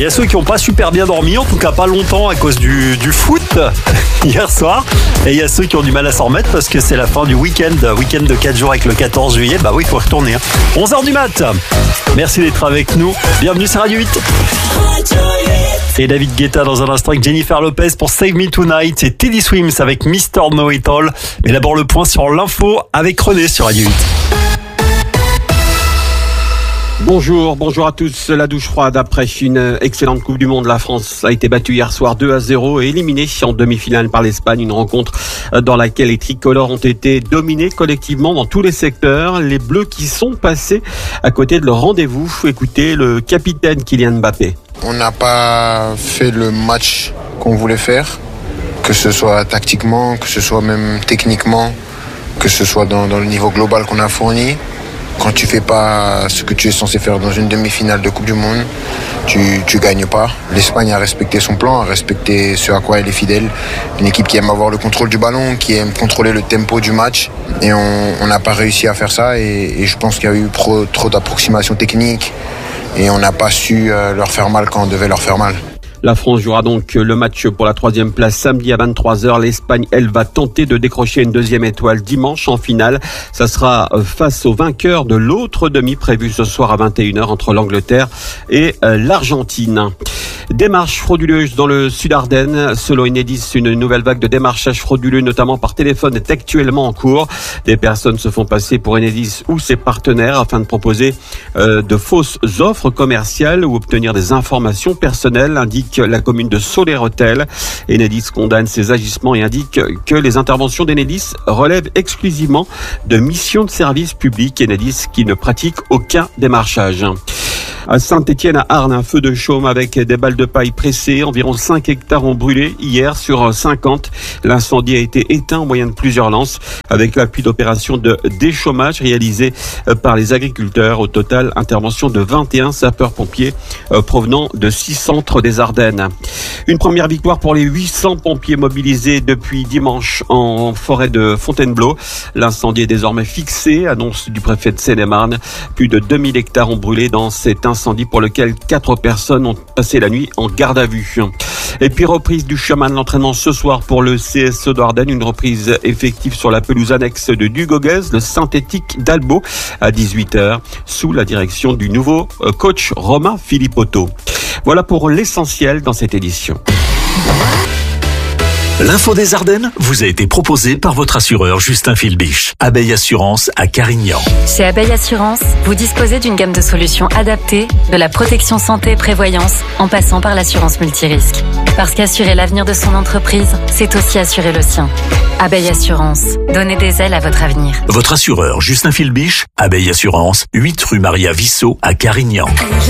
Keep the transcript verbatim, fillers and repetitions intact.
Il y a ceux qui n'ont pas super bien dormi, en tout cas pas longtemps à cause du, du foot hier soir. Et il y a ceux qui ont du mal à s'en remettre parce que c'est la fin du week-end. Week-end de quatre jours avec le quatorze juillet. Bah oui, il faut retourner. Hein. onze heures du mat. Merci d'être avec nous. Bienvenue sur Radio huit. Et David Guetta dans un instant avec Jennifer Lopez pour Save Me Tonight. Et Teddy Swims avec mister Know It All. Mais d'abord le point sur l'info avec René sur Radio huit. Bonjour, bonjour à tous. La douche froide après une excellente Coupe du Monde. La France a été battue hier soir deux à zéro et éliminée en demi-finale par l'Espagne. Une rencontre dans laquelle les tricolores ont été dominés collectivement dans tous les secteurs. Les Bleus qui sont passés à côté de leur rendez-vous. Écoutez le capitaine Kylian Mbappé. On n'a pas fait le match qu'on voulait faire, que ce soit tactiquement, que ce soit même techniquement, que ce soit dans, dans le niveau global qu'on a fourni. Quand tu fais pas ce que tu es censé faire dans une demi-finale de Coupe du Monde, tu tu gagnes pas. L'Espagne a respecté son plan, a respecté ce à quoi elle est fidèle. Une équipe qui aime avoir le contrôle du ballon, qui aime contrôler le tempo du match. Et on n'a pas réussi à faire ça. Et, et je pense qu'il y a eu trop, trop d'approximations techniques. Et on n'a pas su euh, leur faire mal quand on devait leur faire mal. La France jouera donc le match pour la troisième place samedi à vingt-trois heures. L'Espagne, elle, va tenter de décrocher une deuxième étoile dimanche en finale. Ça sera face au vainqueur de l'autre demi prévu ce soir à vingt et une heures entre l'Angleterre et l'Argentine. Démarches frauduleuses dans le Sud-Ardennes. Selon Enedis, une nouvelle vague de démarchage frauduleux, notamment par téléphone, est actuellement en cours. Des personnes se font passer pour Enedis ou ses partenaires afin de proposer euh, de fausses offres commerciales ou obtenir des informations personnelles, indique la commune de Soler-Hôtel. Enedis condamne ces agissements et indique que les interventions d'Enedis relèvent exclusivement de missions de service public. Enedis qui ne pratique aucun démarchage. À Saint-Étienne, à Arles, un feu de chaume avec des balles de paille pressées. Environ cinq hectares ont brûlé hier sur cinquante. L'incendie a été éteint au moyen de plusieurs lances avec l'appui d'opérations de déchômage réalisées par les agriculteurs. Au total, intervention de vingt et un sapeurs-pompiers provenant de six centres des Ardennes. Une première victoire pour les huit cents pompiers mobilisés depuis dimanche en forêt de Fontainebleau. L'incendie est désormais fixé, annonce du préfet de Seine-et-Marne. Plus de deux mille hectares ont brûlé dans cet incendie pour lequel quatre personnes ont passé la nuit en garde à vue. Et puis reprise du chemin de l'entraînement ce soir pour le C S E d'Ardennes. Une reprise effective sur la pelouse annexe de Dugoguez, le synthétique d'Albo, à dix-huit heures, sous la direction du nouveau coach Romain Philippotto. Voilà pour l'essentiel dans cette édition. L'info des Ardennes vous a été proposée par votre assureur Justin Philbiche. Abeille Assurance à Carignan. Chez Abeille Assurance, vous disposez d'une gamme de solutions adaptées, de la protection santé et prévoyance, en passant par l'assurance multirisque. Parce qu'assurer l'avenir de son entreprise, c'est aussi assurer le sien. Abeille Assurance, donnez des ailes à votre avenir. Votre assureur Justin Philbiche, Abeille Assurance, huit rue Maria Vissot à Carignan.